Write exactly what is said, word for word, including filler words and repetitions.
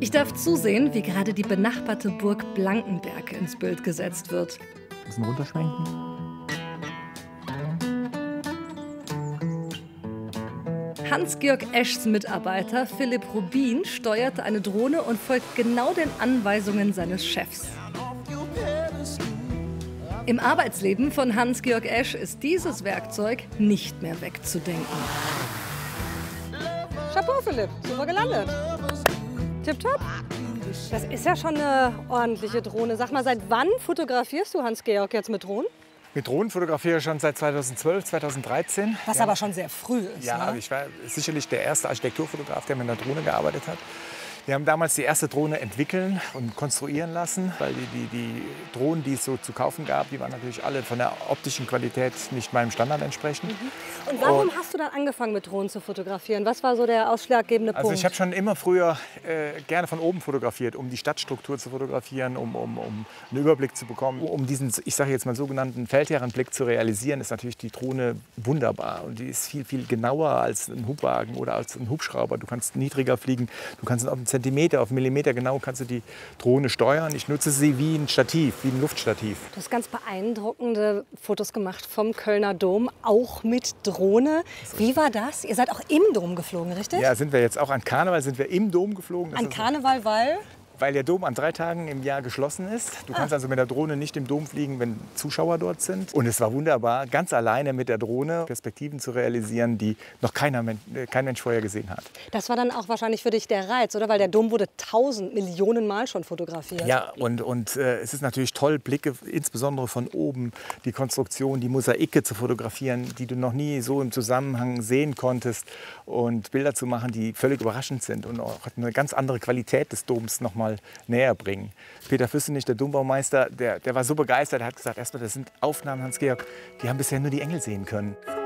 Ich darf zusehen, wie gerade die benachbarte Burg Blankenberg ins Bild gesetzt wird. Ein bisschen runterschwenken. Hans-Georg Eschs Mitarbeiter Philipp Rubin steuert eine Drohne und folgt genau den Anweisungen seines Chefs. Im Arbeitsleben von Hans-Georg Esch ist dieses Werkzeug nicht mehr wegzudenken. Chapeau, Philipp, super gelandet. Tipptopp. Das ist ja schon eine ordentliche Drohne. Sag mal, seit wann fotografierst du, Hans-Georg, jetzt mit Drohnen? Mit Drohnen fotografiere ich schon seit zweitausendzwölf, zweitausenddreizehn. Was ja. aber schon sehr früh ist. Ja, ne? ich war sicherlich der erste Architekturfotograf, der mit einer Drohne gearbeitet hat. Wir haben damals die erste Drohne entwickeln und konstruieren lassen, weil die, die, die Drohnen, die es so zu kaufen gab, die waren natürlich alle von der optischen Qualität nicht meinem Standard entsprechend. Mhm. Und warum und, hast du dann angefangen mit Drohnen zu fotografieren? Was war so der ausschlaggebende Punkt? Also ich habe schon immer früher äh, gerne von oben fotografiert, um die Stadtstruktur zu fotografieren, um, um, um einen Überblick zu bekommen. Um diesen, ich sage jetzt mal sogenannten Feldherrenblick zu realisieren, ist natürlich die Drohne wunderbar. Und die ist viel, viel genauer als ein Hubwagen oder als ein Hubschrauber. Du kannst niedriger fliegen, du kannst auf einen Zentimeter, auf Millimeter genau kannst du die Drohne steuern. Ich nutze sie wie ein Stativ, wie ein Luftstativ. Du hast ganz beeindruckende Fotos gemacht vom Kölner Dom, auch mit Drohne. Wie war das? Ihr seid auch im Dom geflogen, richtig? Ja, sind wir jetzt auch an Karneval sind wir im Dom geflogen. Das an Karneval, weil? Weil der Dom an drei Tagen im Jahr geschlossen ist. Du kannst ah. also mit der Drohne nicht im Dom fliegen, wenn Zuschauer dort sind. Und es war wunderbar, ganz alleine mit der Drohne Perspektiven zu realisieren, die noch keiner, kein Mensch vorher gesehen hat. Das war dann auch wahrscheinlich für dich der Reiz, oder? Weil der Dom wurde tausend Millionen Mal schon fotografiert. Ja, und, und äh, es ist natürlich toll, Blicke, insbesondere von oben, die Konstruktion, die Mosaike zu fotografieren, die du noch nie so im Zusammenhang sehen konntest. Und Bilder zu machen, die völlig überraschend sind und auch eine ganz andere Qualität des Doms noch mal näher bringen. Peter Füssenich, der Dombaumeister, der, der war so begeistert, er hat gesagt, erstmal, das sind Aufnahmen, Hans-Georg, die haben bisher nur die Engel sehen können.